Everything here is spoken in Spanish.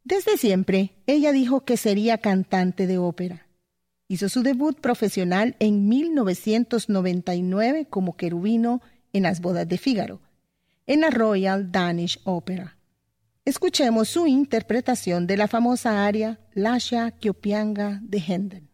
Desde siempre, ella dijo que sería cantante de ópera. Hizo su debut profesional en 1999 como querubino en Las bodas de Fígaro, en la Royal Danish Opera. Escuchemos su interpretación de la famosa aria Lascia Chiopianga de Händel.